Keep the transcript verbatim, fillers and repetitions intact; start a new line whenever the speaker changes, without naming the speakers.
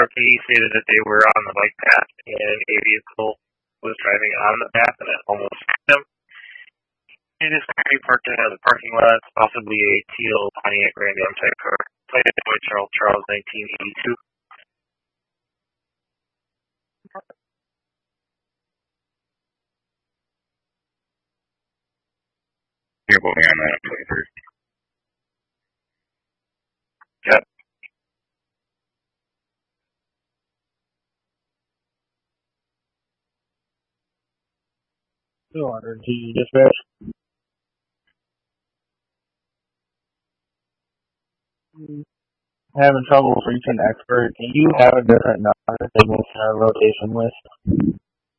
R P stated that they were on the bike path and a vehicle was driving on the path and it almost hit them. It is currently parked in the parking lot, possibly a teal Pontiac Grand Am type car, plated by Charles Charles, nineteen eighty-two.
You're voting on that twenty-first.
Yep.
two hundred G dispatch. Having trouble reaching expert. Do you have a different number to move to our rotation list?